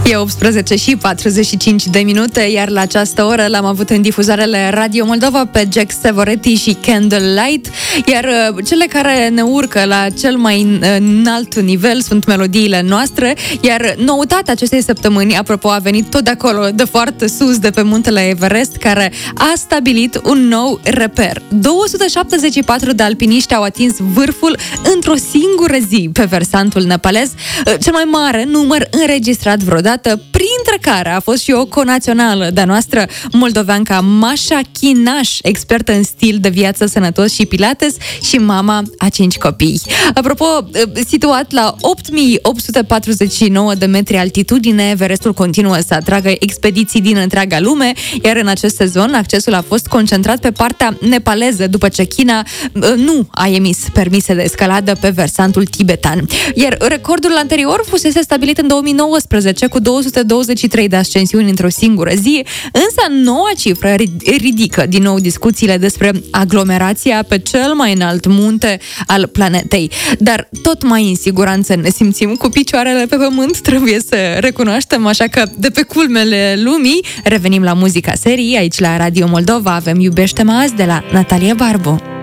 E 18 și 45 de minute, iar la această oră l-am avut în difuzarele Radio Moldova pe Jack Savoretti și Candlelight, iar cele care ne urcă la cel mai înalt nivel sunt melodiile noastre, iar noutatea acestei săptămâni, apropo, a venit tot de acolo, de foarte sus, de pe muntele Everest, care a stabilit un nou reper. 274 de alpiniști au atins vârful într-o singură zi pe versantul nepalez, cel mai mare număr înregistrat vreodată, printre care a fost și o conațională de-a noastră, moldoveanca Masha Chinaș, expertă în stil de viață sănătos și pilates și mama a 5 copii. Apropo, situat la 8849 de metri altitudine, Everestul continuă să atragă expediții din întreaga lume, iar în acest sezon accesul a fost concentrat pe partea nepaleză, după ce China nu a emis permise de escaladă pe versantul tibetan. Iar recordul anterior fusese stabilit în 2019 cu 223 de ascensiuni într-o singură zi, însă noua cifră ridică din nou discuțiile despre aglomerația pe cel mai înalt munte al planetei. Dar tot mai în siguranță ne simțim cu picioarele pe pământ, trebuie să recunoaștem, așa că de pe culmele lumii revenim la muzica serii. Aici la Radio Moldova avem Iubește-mă azi de la Natalia Barbu.